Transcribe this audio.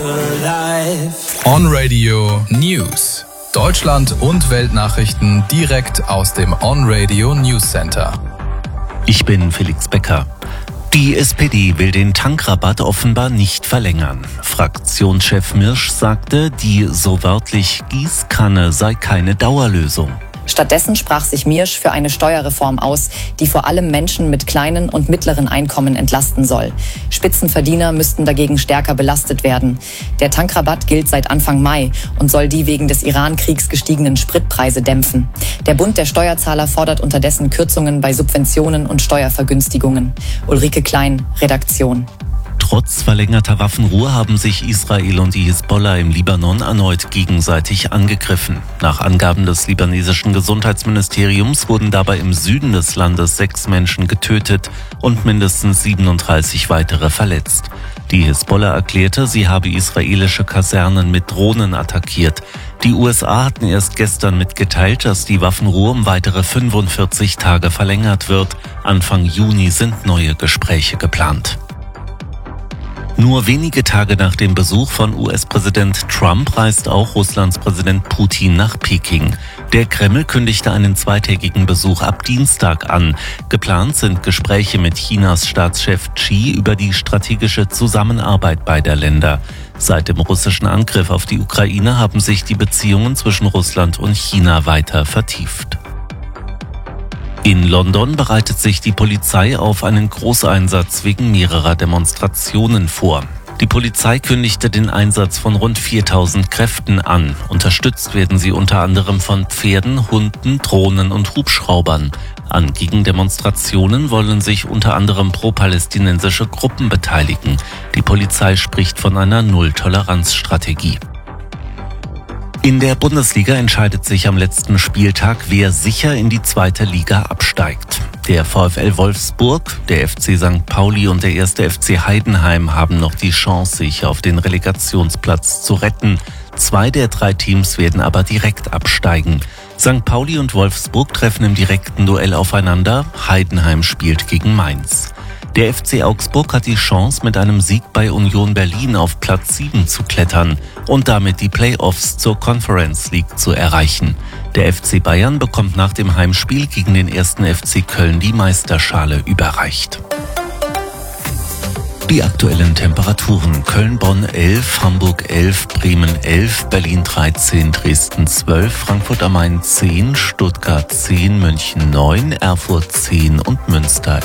On Radio News. Deutschland und Weltnachrichten direkt aus dem On Radio News Center. Ich bin Felix Becker. Die SPD will den Tankrabatt offenbar nicht verlängern. Fraktionschef Mirsch sagte, die so wörtlich Gießkanne sei keine Dauerlösung. Stattdessen sprach sich Mirsch für eine Steuerreform aus, die vor allem Menschen mit kleinen und mittleren Einkommen entlasten soll. Spitzenverdiener müssten dagegen stärker belastet werden. Der Tankrabatt gilt seit Anfang Mai und soll die wegen des Iran-Kriegs gestiegenen Spritpreise dämpfen. Der Bund der Steuerzahler fordert unterdessen Kürzungen bei Subventionen und Steuervergünstigungen. Ulrike Klein, Redaktion. Trotz verlängerter Waffenruhe haben sich Israel und die Hisbollah im Libanon erneut gegenseitig angegriffen. Nach Angaben des libanesischen Gesundheitsministeriums wurden dabei im Süden des Landes 6 Menschen getötet und mindestens 37 weitere verletzt. Die Hisbollah erklärte, sie habe israelische Kasernen mit Drohnen attackiert. Die USA hatten erst gestern mitgeteilt, dass die Waffenruhe um weitere 45 Tage verlängert wird. Anfang Juni sind neue Gespräche geplant. Nur wenige Tage nach dem Besuch von US-Präsident Trump reist auch Russlands Präsident Putin nach Peking. Der Kreml kündigte einen zweitägigen Besuch ab Dienstag an. Geplant sind Gespräche mit Chinas Staatschef Xi über die strategische Zusammenarbeit beider Länder. Seit dem russischen Angriff auf die Ukraine haben sich die Beziehungen zwischen Russland und China weiter vertieft. In London bereitet sich die Polizei auf einen Großeinsatz wegen mehrerer Demonstrationen vor. Die Polizei kündigte den Einsatz von rund 4000 Kräften an. Unterstützt werden sie unter anderem von Pferden, Hunden, Drohnen und Hubschraubern. An Gegendemonstrationen wollen sich unter anderem pro-palästinensische Gruppen beteiligen. Die Polizei spricht von einer Null-Toleranz-Strategie. In der Bundesliga entscheidet sich am letzten Spieltag, wer sicher in die zweite Liga absteigt. Der VfL Wolfsburg, der FC St. Pauli und der 1. FC Heidenheim haben noch die Chance, sich auf den Relegationsplatz zu retten. 2 der 3 Teams werden aber direkt absteigen. St. Pauli und Wolfsburg treffen im direkten Duell aufeinander. Heidenheim spielt gegen Mainz. Der FC Augsburg hat die Chance, mit einem Sieg bei Union Berlin auf Platz 7 zu klettern und damit die Playoffs zur Conference League zu erreichen. Der FC Bayern bekommt nach dem Heimspiel gegen den 1. FC Köln die Meisterschale überreicht. Die aktuellen Temperaturen: Köln-Bonn 11, Hamburg 11, Bremen 11, Berlin 13, Dresden 12, Frankfurt am Main 10, Stuttgart 10, München 9, Erfurt 10 und Münster